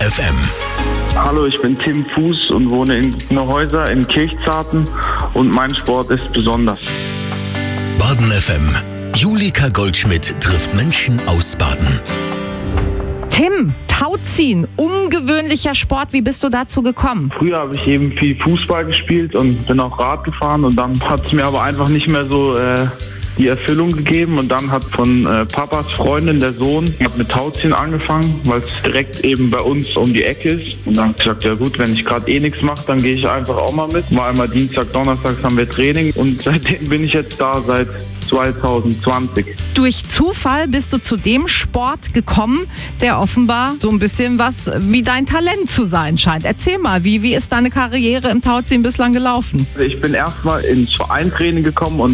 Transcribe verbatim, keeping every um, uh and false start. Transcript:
F M. Hallo, ich bin Tim Fuß und wohne in Neuhäuser in Kirchzarten und mein Sport ist besonders. Baden F M. Julika Goldschmidt trifft Menschen aus Baden. Tim, Tauziehen, ungewöhnlicher Sport. Wie bist du dazu gekommen? Früher habe ich eben viel Fußball gespielt und bin auch Rad gefahren und dann hat es mir aber einfach nicht mehr so äh, die Erfüllung gegeben und dann hat von äh, Papas Freundin, der Sohn, hat mit Tauziehen angefangen, weil es direkt eben bei uns um die Ecke ist. Und dann habe ich gesagt, ja gut, wenn ich gerade eh nichts mache, dann gehe ich einfach auch mal mit. War immer Dienstag, Donnerstags haben wir Training und seitdem bin ich jetzt da, seit zwanzig zwanzig. Durch Zufall bist du zu dem Sport gekommen, der offenbar so ein bisschen was wie dein Talent zu sein scheint. Erzähl mal, wie, wie ist deine Karriere im Tauziehen bislang gelaufen? Ich bin erstmal ins Vereintraining gekommen und